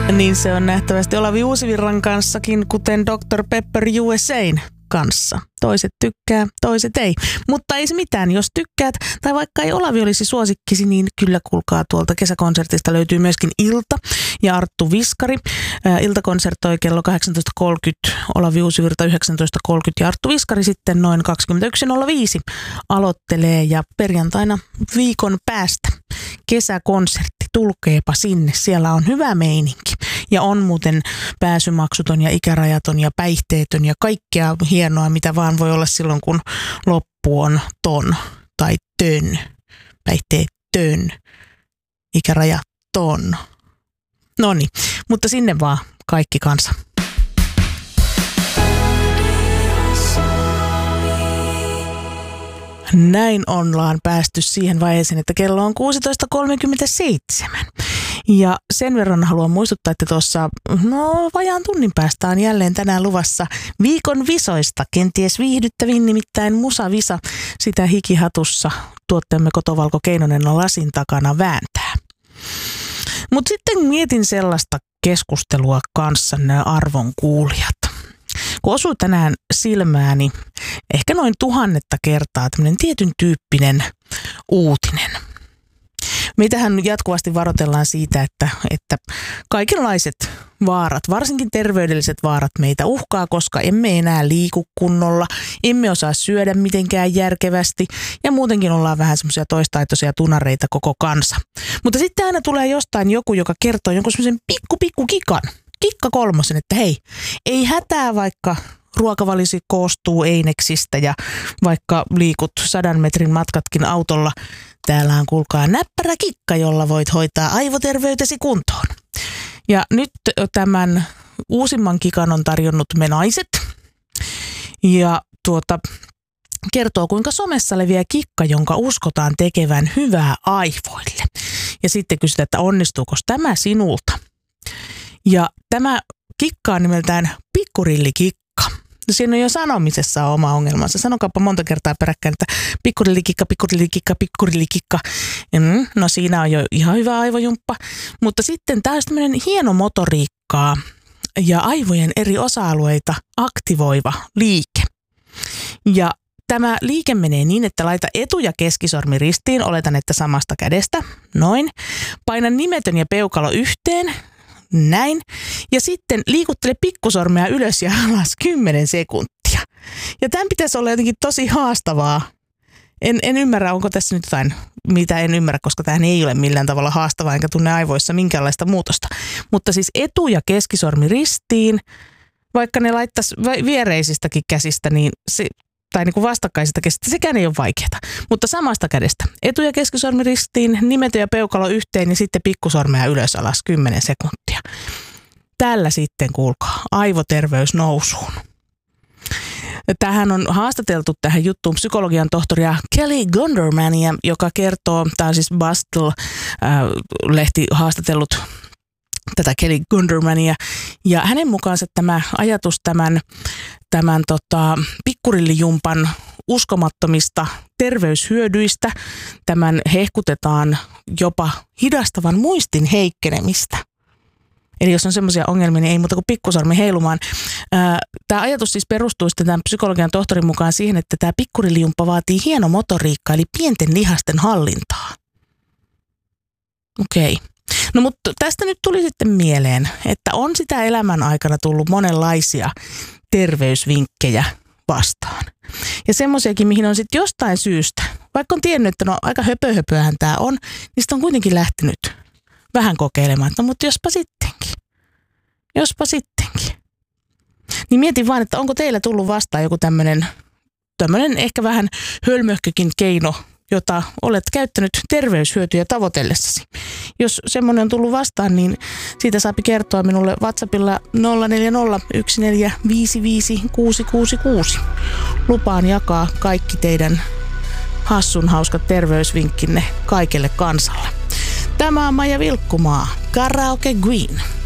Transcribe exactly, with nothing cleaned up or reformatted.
Niin se on nähtävästi Olavi Uusivirran kanssakin, kuten doktor Pepper U S A:n kanssa. Toiset tykkää, toiset ei. Mutta ei se mitään, jos tykkäät, tai vaikka ei Olavi olisi suosikkisi, niin kyllä kuulkaa tuolta kesäkonsertista löytyy myöskin Ilta ja Arttu Viskari. Ää, Ilta konsertoi kello kahdeksantoista kolmekymmentä, Olavi Uusivirta yhdeksäntoista kolmekymmentä ja Arttu Viskari sitten noin kaksikymmentäyksi nolla viisi aloittelee ja perjantaina viikon päästä kesäkonsertti. Tulkeepa sinne, siellä on hyvä meininki ja on muuten pääsymaksuton ja ikärajaton ja päihteetön ja kaikkea hienoa, mitä vaan voi olla silloin, kun loppu on ton tai tön, päihteetön, ikärajaton. Noniin, mutta sinne vaan kaikki kansa. Näin ollaan päästy siihen vaiheeseen, että kello on kuusitoista kolmekymmentäseitsemän. Ja sen verran haluan muistuttaa, että tuossa no vajaan tunnin päästä on jälleen tänään luvassa viikon visoista. Kenties viihdyttävin, nimittäin Musavisa, sitä hikihatussa tuotteemme Kotovalko Keinonen on lasin takana vääntää. Mutta sitten mietin sellaista keskustelua kanssanne arvon kuulijat. Kun osui tänään silmääni ehkä noin tuhannetta kertaa tämmöinen tietyn tyyppinen uutinen. Meitähän jatkuvasti varoitellaan siitä, että, että kaikenlaiset vaarat, varsinkin terveydelliset vaarat meitä uhkaa, koska emme enää liiku kunnolla, emme osaa syödä mitenkään järkevästi ja muutenkin ollaan vähän semmoisia toistaitoisia tunareita koko kansa. Mutta sitten aina tulee jostain joku, joka kertoo jonkun semmoisen pikku pikku kikan. Kikka kolmosen, että hei, ei hätää vaikka ruokavalisi koostuu eineksistä ja vaikka liikut sadan metrin matkatkin autolla. Täällä on kuulkaa näppärä kikka, jolla voit hoitaa aivoterveytesi kuntoon. Ja nyt tämän uusimman kikan on tarjonnut me naiset ja tuota, kertoo kuinka somessa leviää kikka, jonka uskotaan tekevän hyvää aivoille. Ja sitten kysytään, että onnistuuko tämä sinulta? Ja tämä kikka on nimeltään pikkurillikikka. Siinä on jo sanomisessa oma ongelmansa. Sanokaapa monta kertaa peräkkäin, että pikkurillikikka, pikkurillikikka, pikkurillikikka. Mm, no siinä on jo ihan hyvä aivojumppa. Mutta sitten tämä on tämmöinen hieno motoriikkaa ja aivojen eri osa-alueita aktivoiva liike. Ja tämä liike menee niin, että laita etu- ja keskisormi ristiin, oletan, että samasta kädestä, noin. Paina nimetön ja peukalo yhteen. Näin. Ja sitten liikuttele pikkusormea ylös ja alas kymmenen sekuntia. Ja tämän pitäisi olla jotenkin tosi haastavaa. En, en ymmärrä, onko tässä nyt jotain, mitä en ymmärrä, koska tämä ei ole millään tavalla haastavaa, enkä tunne aivoissa minkäänlaista muutosta. Mutta siis etu- ja keskisormi ristiin, vaikka ne laittaisi viereisistäkin käsistä, niin se, tai niin kuin vastakkaisista käsistä, sekään ei ole vaikeaa. Mutta samasta kädestä. Etu- ja keskisormi ristiin, nimetön ja peukalo yhteen ja sitten pikkusormea ylös alas kymmenen sekuntia. Tällä sitten kuulkaa aivoterveys nousuun. Tähän on haastateltu tähän juttuun psykologian tohtoria Kelly Gundermania, joka kertoo, tämä on siis Bustle-lehti haastatellut tätä Kelly Gundermania, ja hänen mukaansa tämä ajatus tämän, tämän tota, pikkurillijumpan uskomattomista terveyshyödyistä, tämän hehkutetaan jopa hidastavan muistin heikkenemistä. Eli jos on semmoisia ongelmia, niin ei muuta kuin pikkusormi heilumaan. Tämä ajatus siis perustuu sitten tämän psykologian tohtorin mukaan siihen, että tämä pikkurillijumppa vaatii hieno motoriikka, eli pienten lihasten hallintaa. Okei. Okay. No mutta tästä nyt tuli sitten mieleen, että on sitä elämän aikana tullut monenlaisia terveysvinkkejä vastaan. Ja semmoisiakin, mihin on sitten jostain syystä, vaikka on tiennyt, että no aika höpö-höpöhän tämä on, niin sitten on kuitenkin lähtenyt vähän kokeilemaan, että no mutta jospa sittenkin. Jospa sittenkin. Niin mietin vaan, että onko teillä tullut vastaan joku tämmöinen, tämmöinen ehkä vähän hölmöhkökin keino, jota olet käyttänyt terveyshyötyjä tavoitellessasi. Jos semmoinen on tullut vastaan, niin siitä saapi kertoa minulle WhatsAppilla nolla neljä nolla yksi neljä viisi viisi kuusi kuusi kuusi. Lupaan jakaa kaikki teidän hassun hauskat terveysvinkkinne kaikelle kansalle. Tämä on Maija Vilkkumaa, Karaoke Queen.